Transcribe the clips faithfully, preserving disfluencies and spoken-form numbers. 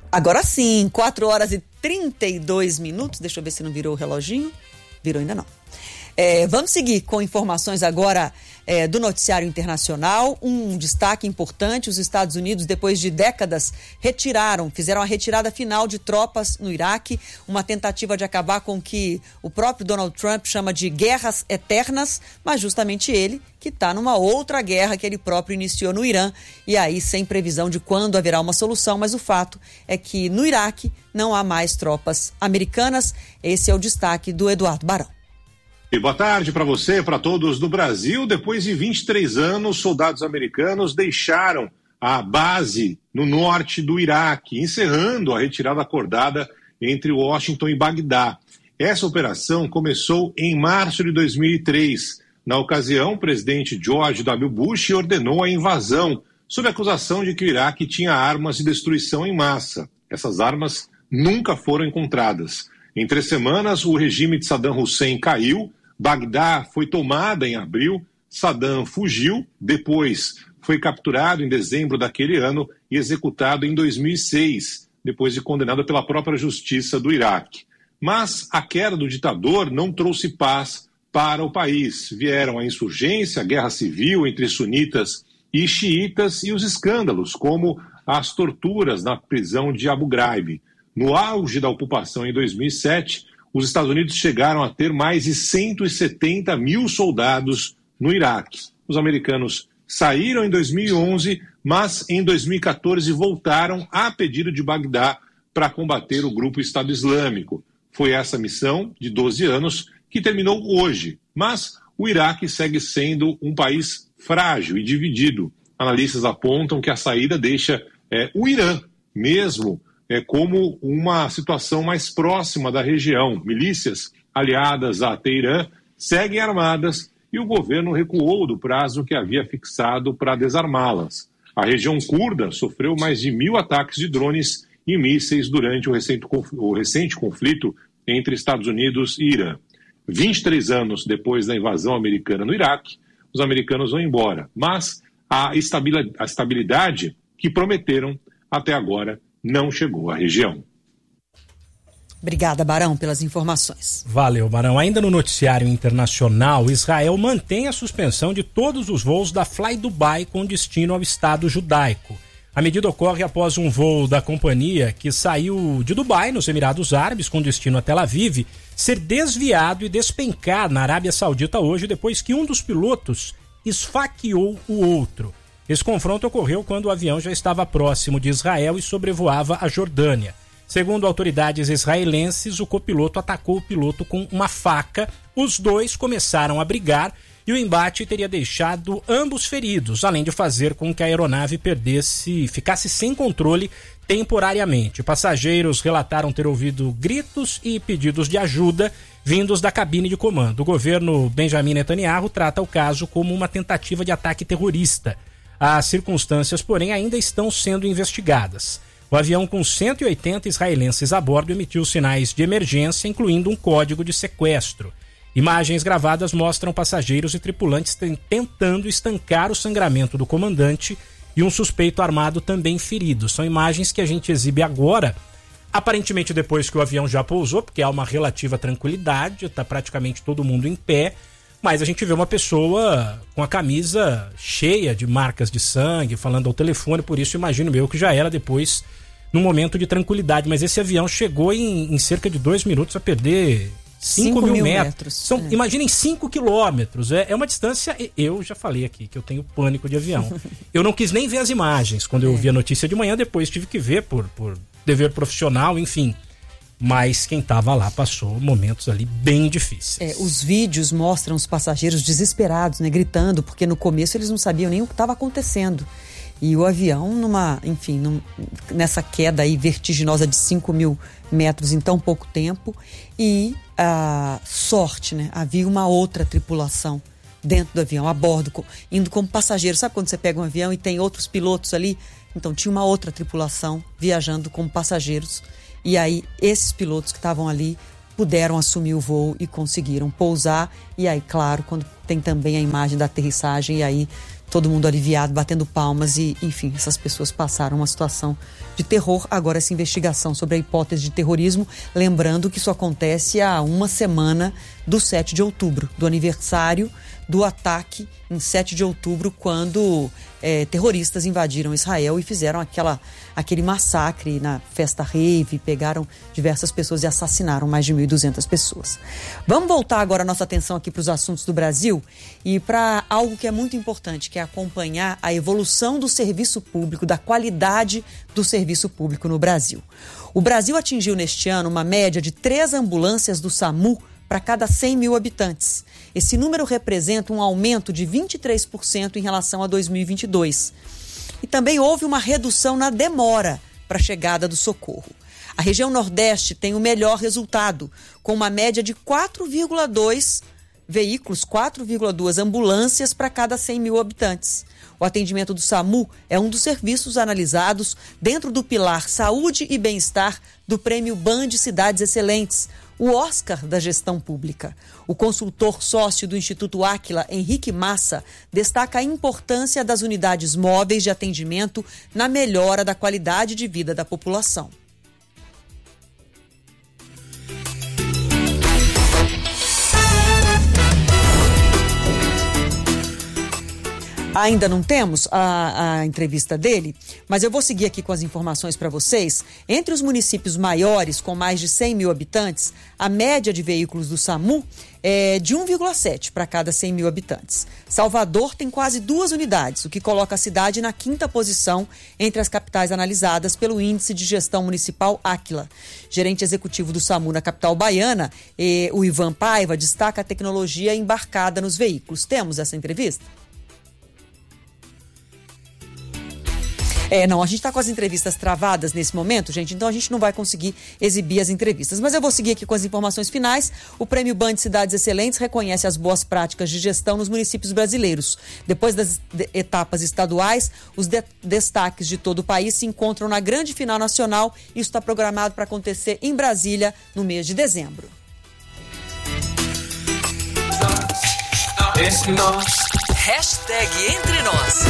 Agora sim, quatro horas e trinta e dois minutos. Deixa eu ver se não virou o reloginho. Virou ainda não. É, vamos seguir com informações agora é, do noticiário internacional. Um destaque importante: os Estados Unidos, depois de décadas, retiraram, fizeram a retirada final de tropas no Iraque, uma tentativa de acabar com o que o próprio Donald Trump chama de guerras eternas, mas justamente ele que está numa outra guerra que ele próprio iniciou no Irã, e aí sem previsão de quando haverá uma solução, mas o fato é que no Iraque não há mais tropas americanas. Esse é o destaque do Eduardo Barão. E boa tarde para você, para todos do Brasil. Depois de vinte e três anos, soldados americanos deixaram a base no norte do Iraque, encerrando a retirada acordada entre Washington e Bagdá. Essa operação começou em março de dois mil e três. Na ocasião, o presidente George W. Bush ordenou a invasão, sob a acusação de que o Iraque tinha armas de destruição em massa. Essas armas nunca foram encontradas. Em três semanas, o regime de Saddam Hussein caiu. Bagdá foi tomada em abril, Saddam fugiu, depois foi capturado em dezembro daquele ano e executado em dois mil e seis, depois de condenado pela própria justiça do Iraque. Mas a queda do ditador não trouxe paz para o país. Vieram a insurgência, a guerra civil entre sunitas e xiitas e os escândalos, como as torturas na prisão de Abu Ghraib. No auge da ocupação em dois mil e sete, os Estados Unidos chegaram a ter mais de cento e setenta mil soldados no Iraque. Os americanos saíram em dois mil e onze, mas em dois mil e quatorze voltaram a pedido de Bagdá para combater o grupo Estado Islâmico. Foi essa missão de doze anos que terminou hoje, mas o Iraque segue sendo um país frágil e dividido. Analistas apontam que a saída deixa é, o Irã, mesmo É como uma situação mais próxima da região. Milícias aliadas a Teherã seguem armadas e o governo recuou do prazo que havia fixado para desarmá-las. A região curda sofreu mais de mil ataques de drones e mísseis durante o recente, o recente conflito entre Estados Unidos e Irã. vinte e três anos depois da invasão americana no Iraque, os americanos vão embora, mas a estabilidade que prometeram até agora não chegou à região. Obrigada, Barão, pelas informações. Valeu, Barão. Ainda no noticiário internacional, Israel mantém a suspensão de todos os voos da Fly Dubai com destino ao Estado judaico. A medida ocorre após um voo da companhia que saiu de Dubai, nos Emirados Árabes, com destino a Tel Aviv, ser desviado e despencar na Arábia Saudita hoje, depois que um dos pilotos esfaqueou o outro. Esse confronto ocorreu quando o avião já estava próximo de Israel e sobrevoava a Jordânia. Segundo autoridades israelenses, o copiloto atacou o piloto com uma faca. Os dois começaram a brigar e o embate teria deixado ambos feridos, além de fazer com que a aeronave perdesse, ficasse sem controle temporariamente. Passageiros relataram ter ouvido gritos e pedidos de ajuda vindos da cabine de comando. O governo Benjamin Netanyahu trata o caso como uma tentativa de ataque terrorista. As circunstâncias, porém, ainda estão sendo investigadas. O avião com cento e oitenta israelenses a bordo emitiu sinais de emergência, incluindo um código de sequestro. Imagens gravadas mostram passageiros e tripulantes tentando estancar o sangramento do comandante e um suspeito armado também ferido. São imagens que a gente exibe agora, aparentemente depois que o avião já pousou, porque há uma relativa tranquilidade, está praticamente todo mundo em pé. Mas a gente vê uma pessoa com a camisa cheia de marcas de sangue, falando ao telefone, por isso imagino eu que já era depois, num momento de tranquilidade. Mas esse avião chegou em, em cerca de dois minutos a perder cinco mil metros. São, é. Imaginem cinco quilômetros. É, é uma distância. Eu já falei aqui que eu tenho pânico de avião. Eu não quis nem ver as imagens quando eu é. vi a notícia de manhã, depois tive que ver por, por dever profissional, enfim. Mas quem estava lá passou momentos ali bem difíceis. É, os vídeos mostram os passageiros desesperados, né, gritando, porque no começo eles não sabiam nem o que estava acontecendo. E o avião, numa, enfim, num, nessa queda aí vertiginosa de cinco mil metros em tão pouco tempo. E a sorte, né? Havia uma outra tripulação dentro do avião, a bordo, indo como passageiro. Sabe quando você pega um avião e tem outros pilotos ali? Então tinha uma outra tripulação viajando como passageiros. E aí esses pilotos que estavam ali puderam assumir o voo e conseguiram pousar. E aí, claro, quando tem também a imagem da aterrissagem, e aí todo mundo aliviado, batendo palmas e, enfim, essas pessoas passaram uma situação de terror. Agora essa investigação sobre a hipótese de terrorismo, lembrando que isso acontece há uma semana do sete de outubro, do aniversário do ataque em sete de outubro, quando é, terroristas invadiram Israel e fizeram aquela, aquele massacre na festa rave, pegaram diversas pessoas e assassinaram mais de mil e duzentas pessoas. Vamos voltar agora a nossa atenção aqui para os assuntos do Brasil e para algo que é muito importante, que é acompanhar a evolução do serviço público, da qualidade do serviço público no Brasil. O Brasil atingiu neste ano uma média de três ambulâncias do SAMU para cada cem mil habitantes. Esse número representa um aumento de vinte e três por cento em relação a dois mil e vinte e dois. E também houve uma redução na demora para a chegada do socorro. A região Nordeste tem o melhor resultado, com uma média de quatro vírgula dois veículos, quatro vírgula duas ambulâncias para cada cem mil habitantes. O atendimento do SAMU é um dos serviços analisados dentro do pilar Saúde e Bem-Estar do Prêmio Band Cidades Excelentes, o Oscar da gestão pública. O consultor sócio do Instituto Áquila, Henrique Massa, destaca a importância das unidades móveis de atendimento na melhora da qualidade de vida da população. Ainda não temos a, a entrevista dele, mas eu vou seguir aqui com as informações para vocês. Entre os municípios maiores, com mais de cem mil habitantes, a média de veículos do SAMU é de um vírgula sete para cada cem mil habitantes. Salvador tem quase duas unidades, o que coloca a cidade na quinta posição entre as capitais analisadas pelo Índice de Gestão Municipal Áquila. Gerente executivo do SAMU na capital baiana, eh, o Ivan Paiva, destaca a tecnologia embarcada nos veículos. Temos essa entrevista? É, não, a gente está com as entrevistas travadas nesse momento, gente, então a gente não vai conseguir exibir as entrevistas. Mas eu vou seguir aqui com as informações finais. O Prêmio Band Cidades Excelentes reconhece as boas práticas de gestão nos municípios brasileiros. Depois das de- etapas estaduais, os de- destaques de todo o país se encontram na grande final nacional. Isso está programado para acontecer em Brasília no mês de dezembro. Entre nós. Hashtag Entre Nós.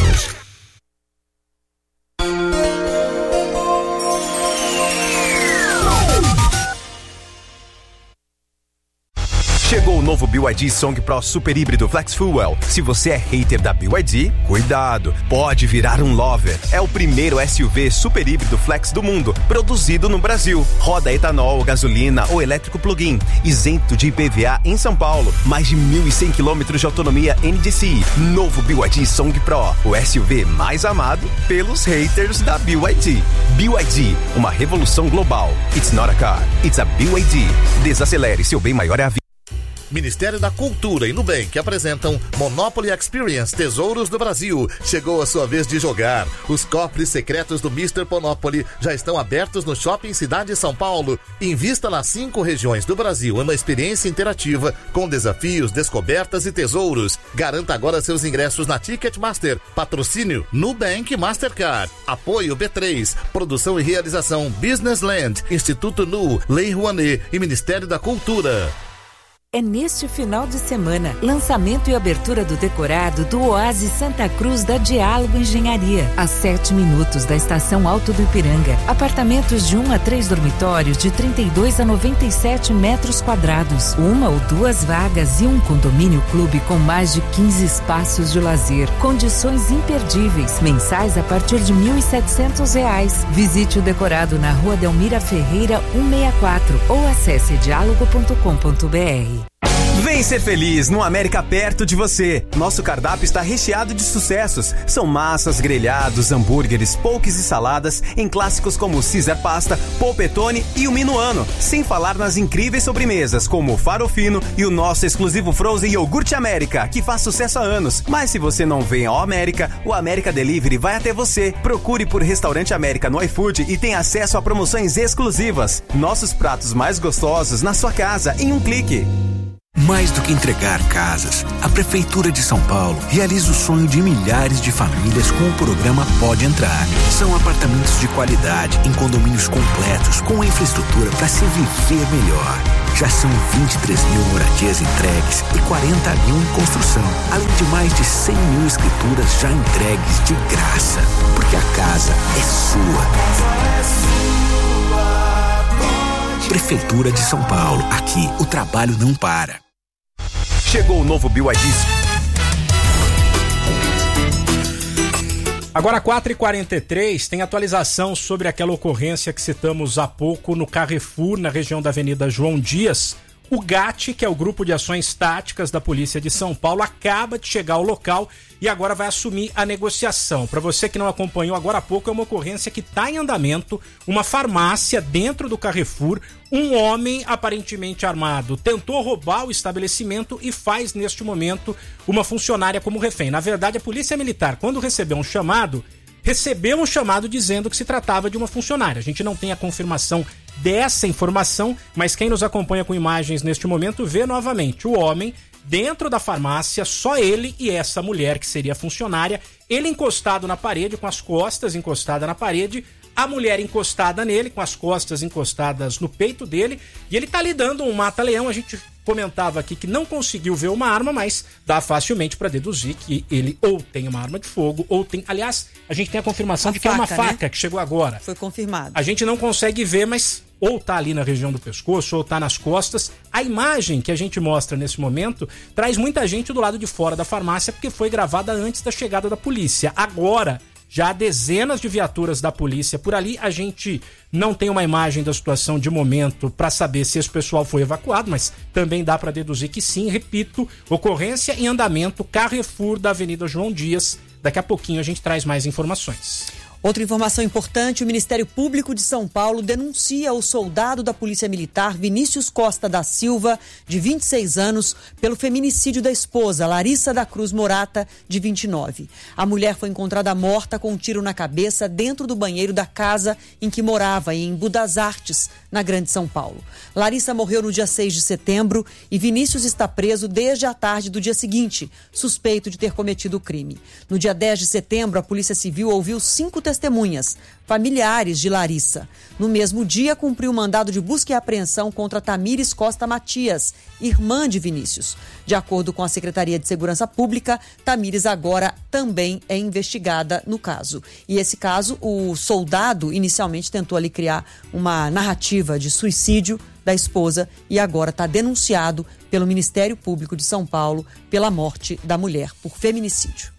Chegou o novo B Y D Song Pro Super Híbrido Flex Fuel. Se você é hater da B Y D, cuidado, pode virar um lover. É o primeiro S U V super híbrido flex do mundo, produzido no Brasil. Roda etanol, gasolina ou elétrico plug-in, isento de I P V A em São Paulo. Mais de mil e cem quilômetros de autonomia N D C I. Novo B Y D Song Pro, o S U V mais amado pelos haters da B Y D. B Y D, uma revolução global. It's not a car, it's a B Y D. Desacelere, seu bem maior é a vida. Ministério da Cultura e Nubank apresentam Monopoly Experience Tesouros do Brasil. Chegou a sua vez de jogar. Os cofres secretos do mister Monopoly já estão abertos no Shopping Cidade São Paulo. Invista nas cinco regiões do Brasil em uma experiência interativa com desafios, descobertas e tesouros. Garanta agora seus ingressos na Ticketmaster. Patrocínio Nubank Mastercard. Apoio B três. Produção e realização Business Land, Instituto Nu, Lei Rouanet e Ministério da Cultura. É neste final de semana, lançamento e abertura do decorado do Oásis Santa Cruz da Diálogo Engenharia, a sete minutos da Estação Alto do Ipiranga. Apartamentos de um a três dormitórios de trinta e dois a noventa e sete metros quadrados, uma ou duas vagas e um condomínio clube com mais de quinze espaços de lazer. Condições imperdíveis, mensais a partir de mil e setecentos reais. Visite o decorado na Rua Delmira Ferreira cento e sessenta e quatro ou acesse diálogo ponto com ponto br. Vem ser feliz no América perto de você. Nosso cardápio está recheado de sucessos. São massas, grelhados, hambúrgueres, poques e saladas em clássicos como o Caesar Pasta, Polpettone e o Minuano. Sem falar nas incríveis sobremesas como o Farofino e o nosso exclusivo Frozen Iogurte América, que faz sucesso há anos. Mas se você não vem ao América, o América Delivery vai até você. Procure por Restaurante América no iFood e tenha acesso a promoções exclusivas. Nossos pratos mais gostosos na sua casa em um clique. Mais do que entregar casas, a Prefeitura de São Paulo realiza o sonho de milhares de famílias com o programa Pode Entrar. São apartamentos de qualidade em condomínios completos com infraestrutura para se viver melhor. Já são vinte e três mil moradias entregues e quarenta mil em construção, além de mais de cem mil escrituras já entregues de graça. Porque a casa é sua. Prefeitura de São Paulo. Aqui, o trabalho não para. Chegou o novo B Y D. Agora, quatro e quarenta e três, tem atualização sobre aquela ocorrência que citamos há pouco no Carrefour, na região da Avenida João Dias. O GAT, que é o Grupo de Ações Táticas da Polícia de São Paulo, acaba de chegar ao local e agora vai assumir a negociação. Para você que não acompanhou agora há pouco, é uma ocorrência que está em andamento, uma farmácia dentro do Carrefour. Um homem aparentemente armado tentou roubar o estabelecimento e faz neste momento uma funcionária como refém. Na verdade, a Polícia Militar, quando recebeu um chamado, recebeu um chamado dizendo que se tratava de uma funcionária. A gente não tem a confirmação dessa informação, mas quem nos acompanha com imagens neste momento vê novamente o homem dentro da farmácia, só ele e essa mulher que seria funcionária, ele encostado na parede, com as costas encostadas na parede, a mulher encostada nele, com as costas encostadas no peito dele, e ele tá lhe dando um mata-leão. A gente comentava aqui que não conseguiu ver uma arma, mas dá facilmente para deduzir que ele ou tem uma arma de fogo, ou tem... Aliás, a gente tem a confirmação a de que faca, é uma faca, né? Que chegou agora. Foi confirmado. A gente não consegue ver, mas ou tá ali na região do pescoço, ou tá nas costas. A imagem que a gente mostra nesse momento traz muita gente do lado de fora da farmácia, porque foi gravada antes da chegada da polícia. Agora, já há dezenas de viaturas da polícia por ali. A gente não tem uma imagem da situação de momento para saber se esse pessoal foi evacuado, mas também dá para deduzir que sim. Repito, ocorrência em andamento, Carrefour da Avenida João Dias. Daqui a pouquinho a gente traz mais informações. Outra informação importante, o Ministério Público de São Paulo denuncia o soldado da Polícia Militar Vinícius Costa da Silva, de vinte e seis anos, pelo feminicídio da esposa, Larissa da Cruz Morata, de vinte e nove. A mulher foi encontrada morta com um tiro na cabeça dentro do banheiro da casa em que morava, em Embu das Artes, na Grande São Paulo. Larissa morreu no dia seis de setembro e Vinícius está preso desde a tarde do dia seguinte, suspeito de ter cometido o crime. No dia dez de setembro, a Polícia Civil ouviu cinco testemunhas, familiares de Larissa. No mesmo dia, cumpriu o mandado de busca e apreensão contra Tamires Costa Matias, irmã de Vinícius. De acordo com a Secretaria de Segurança Pública, Tamires agora também é investigada no caso. E esse caso, o soldado inicialmente tentou ali criar uma narrativa de suicídio da esposa e agora está denunciado pelo Ministério Público de São Paulo pela morte da mulher por feminicídio.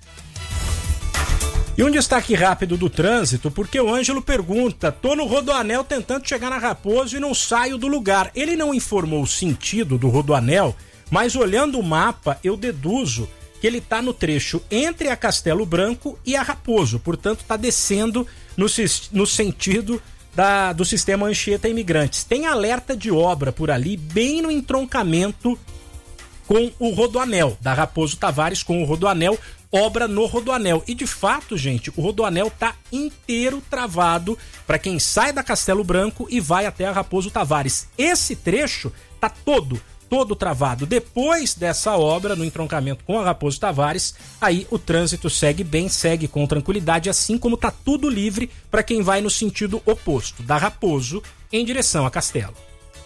E um destaque rápido do trânsito, porque o Ângelo pergunta: tô no Rodoanel tentando chegar na Raposo e não saio do lugar. Ele não informou o sentido do Rodoanel, mas olhando o mapa eu deduzo que ele está no trecho entre a Castelo Branco e a Raposo, portanto está descendo no, no sentido da, do sistema Anchieta Imigrantes. Tem alerta de obra por ali, bem no entroncamento com o Rodoanel, da Raposo Tavares com o Rodoanel, obra no Rodoanel. E de fato, gente, o Rodoanel tá inteiro travado para quem sai da Castelo Branco e vai até a Raposo Tavares. Esse trecho tá todo, todo travado. Depois dessa obra, no entroncamento com a Raposo Tavares, aí o trânsito segue bem, segue com tranquilidade, assim como tá tudo livre para quem vai no sentido oposto, da Raposo em direção a Castelo.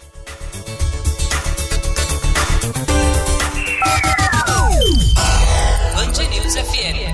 News F M.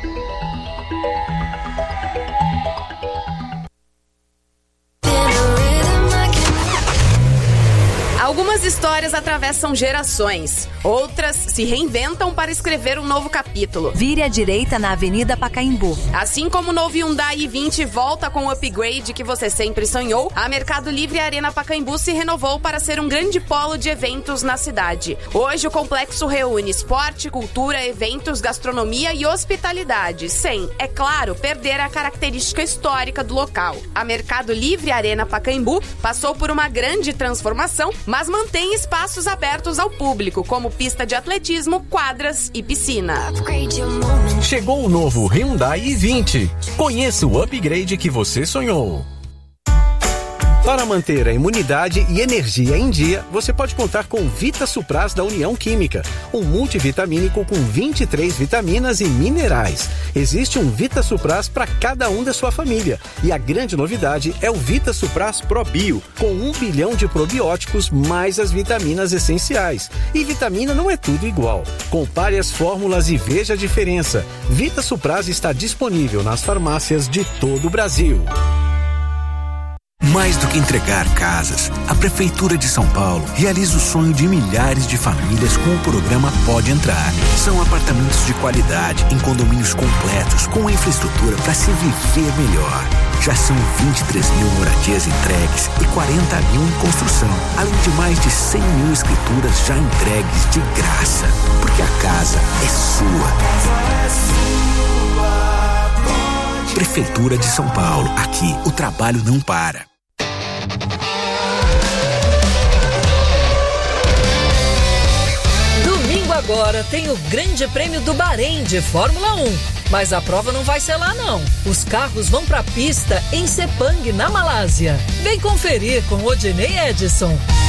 Algumas histórias atravessam gerações, outras se reinventam para escrever um novo capítulo. Vire à direita na Avenida Pacaembu. Assim como o novo Hyundai i vinte volta com o upgrade que você sempre sonhou, a Mercado Livre Arena Pacaembu se renovou para ser um grande polo de eventos na cidade. Hoje o complexo reúne esporte, cultura, eventos, gastronomia e hospitalidade, sem, é claro, perder a característica histórica do local. A Mercado Livre Arena Pacaembu passou por uma grande transformação, mas mantém espaços abertos ao público, como pista de atletismo, quadras e piscina. Chegou o novo Hyundai i vinte. Conheça o upgrade que você sonhou. Para manter a imunidade e energia em dia, você pode contar com Vita Supras da União Química, um multivitamínico com vinte e três vitaminas e minerais. Existe um Vita Supras para cada um da sua família. E a grande novidade é o Vita Supras Pro Bio, com um bilhão de probióticos mais as vitaminas essenciais. E vitamina não é tudo igual. Compare as fórmulas e veja a diferença. Vita Supras está disponível nas farmácias de todo o Brasil. Mais do que entregar casas, a Prefeitura de São Paulo realiza o sonho de milhares de famílias com o programa Pode Entrar. São apartamentos de qualidade em condomínios completos com infraestrutura para se viver melhor. Já são vinte e três mil moradias entregues e quarenta mil em construção, além de mais de cem mil escrituras já entregues de graça. Porque a casa é sua. Prefeitura de São Paulo. Aqui, o trabalho não para. Domingo agora tem o Grande Prêmio do Bahrein de Fórmula um. Mas a prova não vai ser lá, não. Os carros vão pra pista em Sepang, na Malásia. Vem conferir com Odinei Edson.